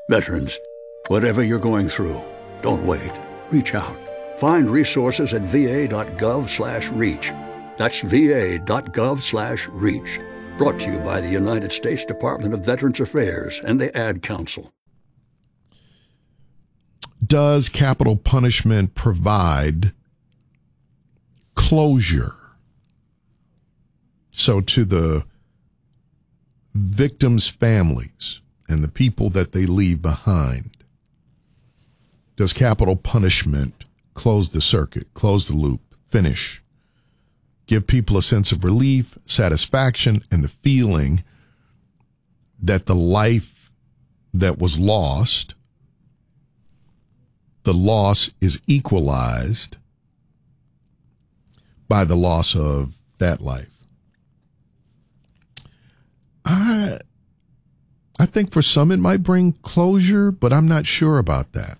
Veterans, whatever you're going through, don't wait. Reach out. Find resources at va.gov/reach. That's va.gov/reach. Brought to you by the United States Department of Veterans Affairs and the Ad Council. Does capital punishment provide closure? So to the victims' families and the people that they leave behind, does capital punishment close the circuit, close the loop, finish, give people a sense of relief, satisfaction, and the feeling that the life that was lost, the loss is equalized by the loss of that life? I think for some it might bring closure, but I'm not sure about that.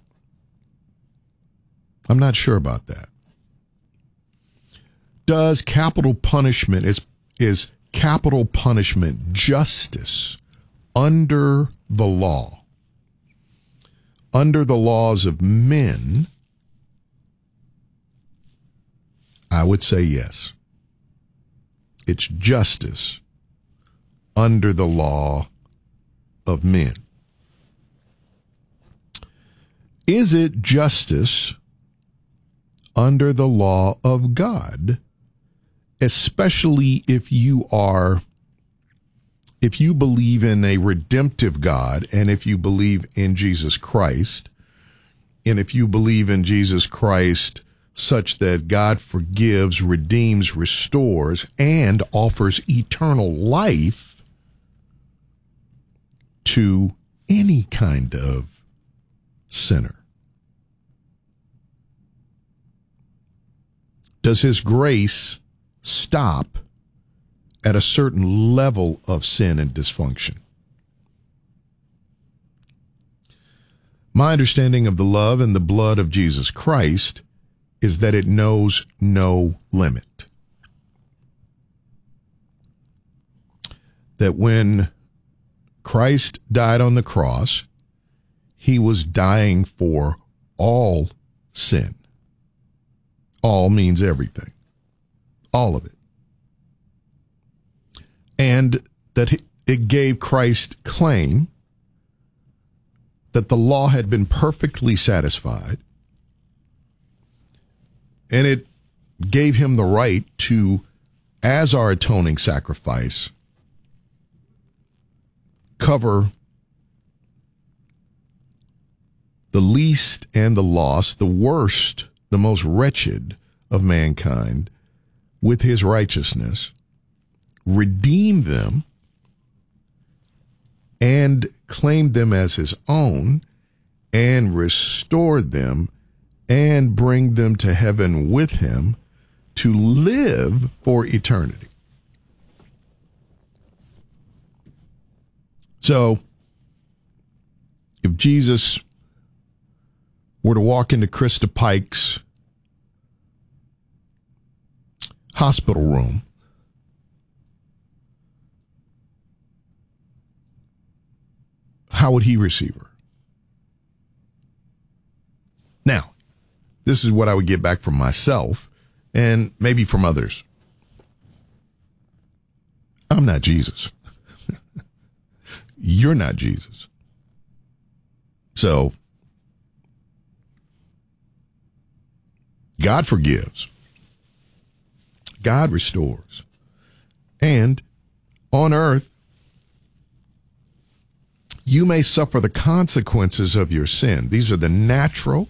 Does capital punishment, is capital punishment justice under the law? Under the laws of men, I would say yes. It's justice under the law of men. Is it justice under the law of God, especially if you believe in a redemptive God, and if you believe in Jesus Christ, and if you believe in Jesus Christ such that God forgives, redeems, restores, and offers eternal life to any kind of sinner? Does his grace stop at a certain level of sin and dysfunction? My understanding of the love and the blood of Jesus Christ is that it knows no limit. That when Christ died on the cross, he was dying for all sin. All means everything. All of it. And that it gave Christ claim that the law had been perfectly satisfied, and it gave him the right to, as our atoning sacrifice, cover the least and the lost, the worst, the most wretched of mankind with his righteousness, redeem them, and claim them as his own, and restore them, and bring them to heaven with him to live for eternity. So, if Jesus were to walk into Krista Pike's hospital room, how would he receive her? Now, this is what I would get back from myself and maybe from others. I'm not Jesus. You're not Jesus. So, God forgives. God restores. And on earth, you may suffer the consequences of your sin. These are the natural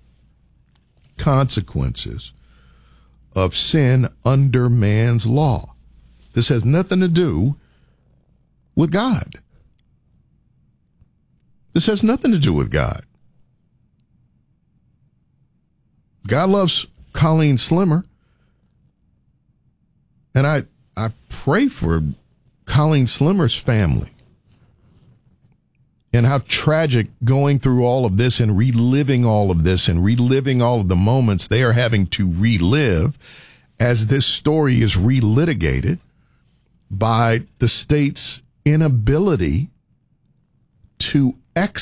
consequences of sin under man's law. This has nothing to do with God. This has nothing to do with God. God loves Colleen Slimmer. And I pray for Colleen Slimmer's family. And how tragic going through all of this and reliving all of this and reliving all of the moments they are having to relive as this story is relitigated by the state's inability to